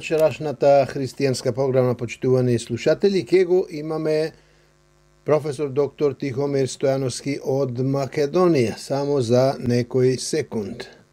вечерашната християнска програма, почитувани слушатели, ке го имаме професор доктор Тихомир Стојановски од Македонија, само за некои секунд.